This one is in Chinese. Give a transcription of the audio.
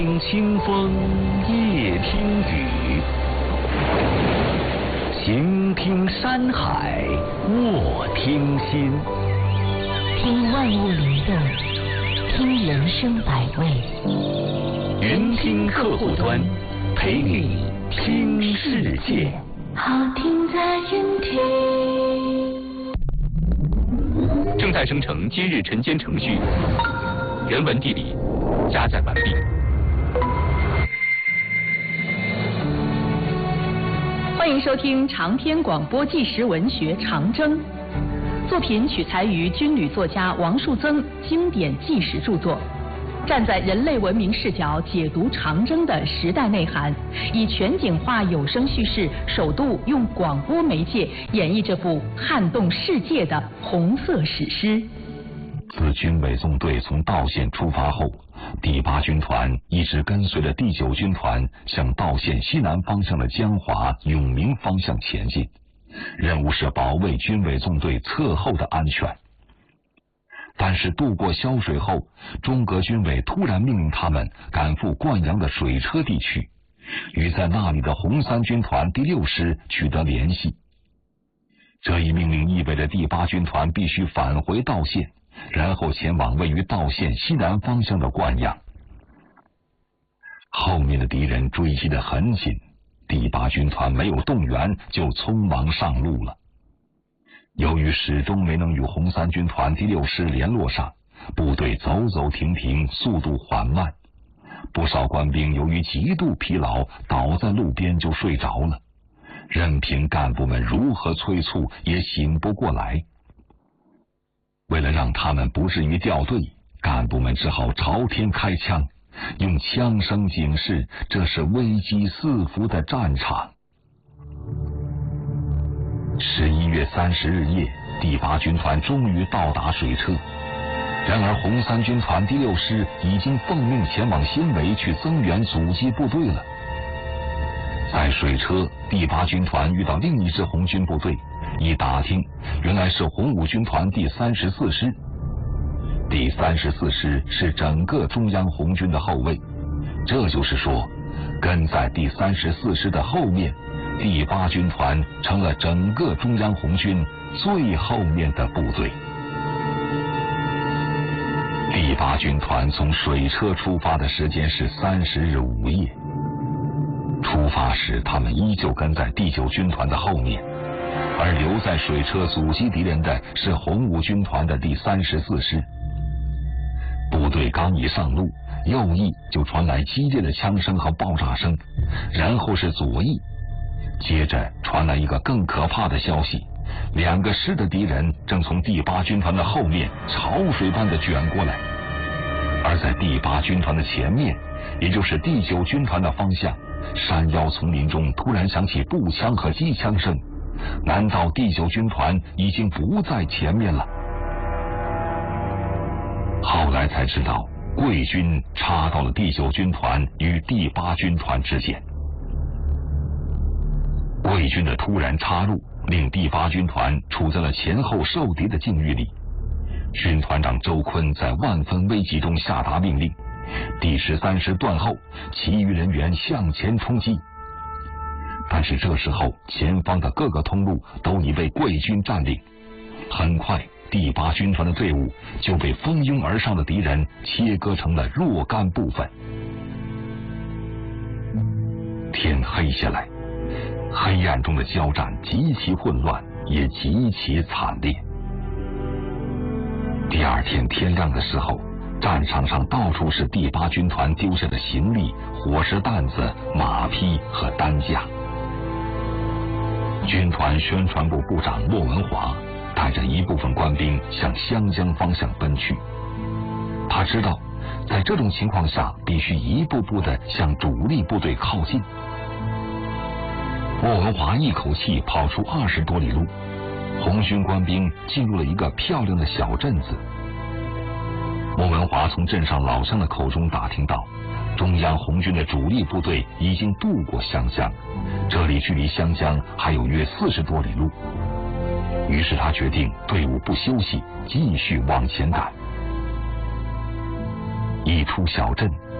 听清风，夜听雨，行听山海，卧听心。 听万物灵动，听人生百味。 云听客户端，陪你听世界。 好听在云听。 正在生成今日晨间程序，人文地理加载完毕。 欢迎收听长篇广播纪实文学《长征》，作品取材于军旅作家王树增经典纪实著作，站在人类文明视角解读长征的时代内涵，以全景化有声叙事，首度用广播媒介演绎这部撼动世界的红色史诗。 自军委纵队从道县出发后，第8军团一直跟随着第9军团向道县西南方向的江华、永明方向前进，任务是保卫军委纵队侧后的安全。但是渡过萧水后，中革军委突然命令他们赶赴灌阳的水车地区，与在那里的红三军团第6师取得联系。这一命令意味着第8军团必须返回道县，然后前往位于道县西南方向的灌阳。后面的敌人追击得很紧，第8军团没有动员就匆忙上路了。由于始终没能与红三军团第6师联络上，部队走走停停，速度缓慢。不少官兵由于极度疲劳，倒在路边就睡着了，任凭干部们如何催促也醒不过来。为了让他们不至于掉队，干部们只好朝天开枪，用枪声警示这是危机四伏的战场。11月30日夜，第8军团终于到达水车，然而红三军团第6师已经奉命前往新围去增援阻击部队了。在水车，第8军团遇到另一支红军部队，一打听，原来是红5军团第34师。第34师是整个中央红军的后卫，这就是说，跟在第34师的后面，第8军团成了整个中央红军最后面的部队。第8军团从水车出发的时间是30日午夜。出发时，他们依旧跟在第9军团的后面，而留在水车阻击敌人的是红5军团的第34师。部队刚一上路，右翼就传来激烈的枪声和爆炸声，然后是左翼，接着传来一个更可怕的消息，2个师的敌人正从第8军团的后面潮水般的卷过来。而在第8军团的前面，也就是第9军团的方向，山腰丛林中突然响起步枪和机枪声，难道第9军团已经不在前面了？后来才知道，桂军插到了第9军团与第8军团之间。桂军的突然插入，令第8军团处在了前后受敌的境遇里。军团长周坤在万分危急中下达命令，第13师断后，其余人员向前冲击。但是这时候，前方的各个通路都已被桂军占领，很快第8军团的队伍就被蜂拥而上的敌人切割成了若干部分。天黑下来，黑暗中的交战极其混乱，也极其惨烈。第2天天亮的时候，战场上到处是第8军团丢下的行李、伙食担子、马匹和担架。军团宣传部部长莫文华带着一部分官兵向湘江方向奔去。他知道，在这种情况下，必须一步步地向主力部队靠近。莫文华一口气跑出20多里路，红军官兵进入了一个漂亮的小镇子。莫文华从镇上老乡的口中打听到，中央红军的主力部队已经渡过湘江，这里距离湘江还有约40多里路。于是他决定队伍不休息，继续往前赶。一出小镇，